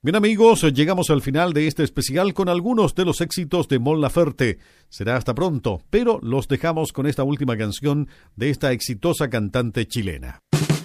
Bien amigos, llegamos al final de este especial con algunos de los éxitos de Mon Laferte. Será hasta pronto, pero los dejamos con esta última canción de esta exitosa cantante chilena.